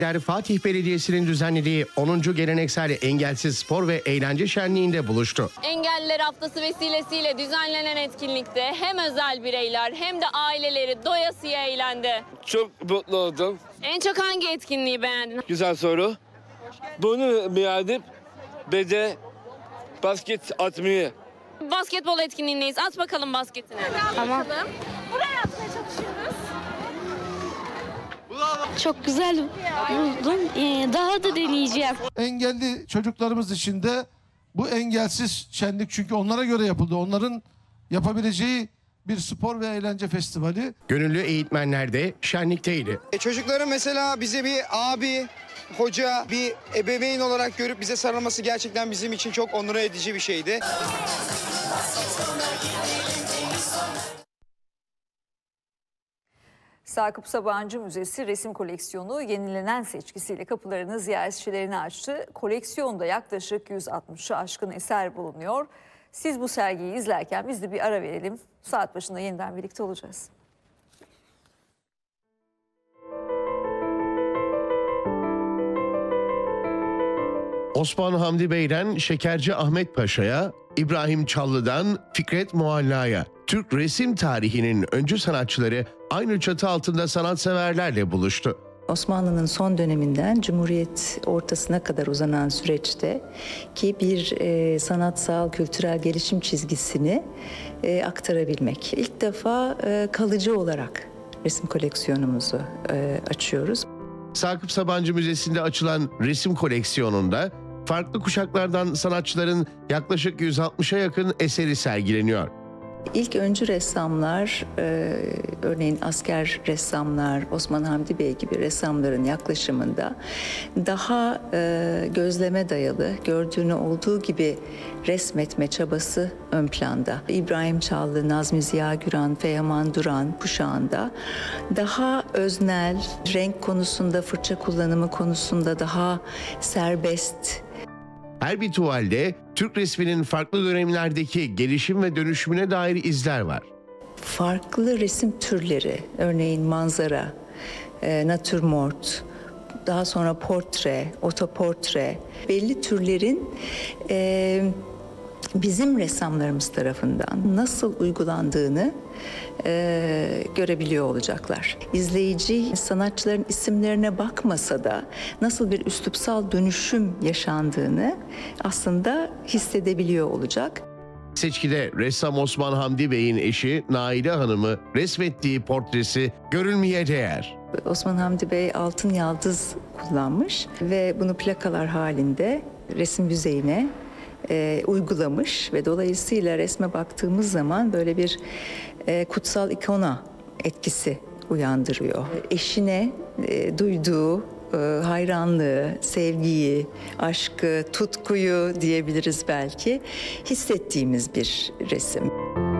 Fatih Belediyesi'nin düzenlediği 10. Geleneksel Engelsiz Spor ve Eğlence Şenliği'nde buluştu. Engelliler Haftası vesilesiyle düzenlenen etkinlikte hem özel bireyler hem de aileleri doyasıya eğlendi. Çok mutlu oldum. En çok hangi etkinliği beğendin? Güzel soru. Bunu beğendim. Ve de basket atmayı. Basketbol etkinliğindeyiz. At bakalım basketini. Tamam. Buraya atmaya çalışıyoruz. Çok güzel buldum. Daha da deneyeceğim. Engelli çocuklarımız için de bu engelsiz şenlik, çünkü onlara göre yapıldı. Onların yapabileceği bir spor ve eğlence festivali. Gönüllü eğitmenler de şenlikteydi. Çocukların mesela bize bir abi, hoca, bir ebeveyn olarak görüp bize sarılması gerçekten bizim için çok onur edici bir şeydi. Sakıp Sabancı Müzesi resim koleksiyonu yenilenen seçkisiyle kapılarını ziyaretçilerine açtı. Koleksiyonda yaklaşık 160'ı aşkın eser bulunuyor. Siz bu sergiyi izlerken biz de bir ara verelim. Saat başında yeniden birlikte olacağız. Osman Hamdi Bey'den Şekerci Ahmet Paşa'ya, İbrahim Çallı'dan Fikret Mualla'ya, Türk resim tarihinin öncü sanatçıları aynı çatı altında sanatseverlerle buluştu. Osmanlı'nın son döneminden Cumhuriyet ortasına kadar uzanan süreçte ki bir sanatsal, kültürel gelişim çizgisini aktarabilmek. İlk defa kalıcı olarak resim koleksiyonumuzu açıyoruz. Sakıp Sabancı Müzesi'nde açılan resim koleksiyonunda farklı kuşaklardan sanatçıların yaklaşık 160'a yakın eseri sergileniyor. İlk öncü ressamlar, örneğin asker ressamlar, Osman Hamdi Bey gibi ressamların yaklaşımında daha gözleme dayalı, gördüğünü olduğu gibi resmetme çabası ön planda. İbrahim Çallı, Nazmi Ziya Güran, Feyaman Duran kuşağında daha öznel, renk konusunda, fırça kullanımı konusunda daha serbest. Her bir tuvalde Türk resminin farklı dönemlerdeki gelişim ve dönüşümüne dair izler var. Farklı resim türleri, örneğin manzara, natürmort, daha sonra portre, otoportre, belli türlerin bizim ressamlarımız tarafından nasıl uygulandığını görebiliyor olacaklar. İzleyici sanatçıların isimlerine bakmasa da nasıl bir üslupsal dönüşüm yaşandığını aslında hissedebiliyor olacak. Seçkide ressam Osman Hamdi Bey'in eşi Naide Hanım'ı resmettiği portresi görülmeye değer. Osman Hamdi Bey altın yaldız kullanmış ve bunu plakalar halinde resim yüzeyine uygulamış ve dolayısıyla resme baktığımız zaman böyle bir kutsal ikona etkisi uyandırıyor. Eşine duyduğu hayranlığı, sevgiyi, aşkı, tutkuyu diyebiliriz belki hissettiğimiz bir resim.